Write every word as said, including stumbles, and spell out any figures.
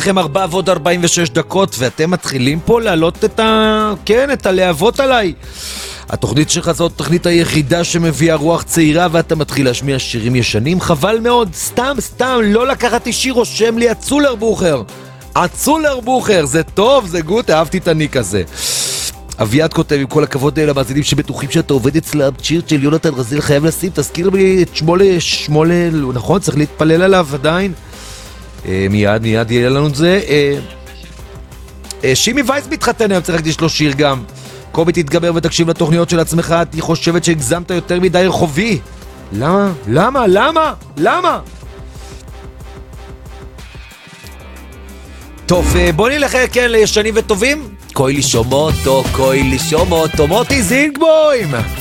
אתכם ארבע ועוד ארבעים ושש דקות, ואתם מתחילים פה להעלות את ה... כן, את הלהבות עליי. התוכנית שלך זאת התוכנית היחידה שמביאה רוח צעירה, ואתה מתחיל להשמיע שירים ישנים. חבל מאוד, סתם סתם לא לקחתי שיר, רושם לי הצולר בוכר. הצולר בוכר, זה טוב, זה גוט, אהבתי את הניק הזה. אביעד כותב, עם כל הכבוד למאזינים שבטוחים שאתה עובד אצלם, צ'רצ'יל, יונתן רזיל חייב לשים, תזכיר לי את שמואל, שמואל, נכון? צריך להתפלל עליו עדיין. אה, מיד, מיד יהיה לנו את זה. אה, אה, שימי וייס מתחתן היום, צריך להקדיש לו שיר גם. קובי, תתגבר ותקשיב לתוכניות של עצמך, אני חושבת שהגזמת יותר מדי רחובי. למה? למה? למה? למה? טוב, בוא נלך כן לישנים וטובים. קוי לי שומוטו, קוי לי שומוטו, מוטי זינגבוים.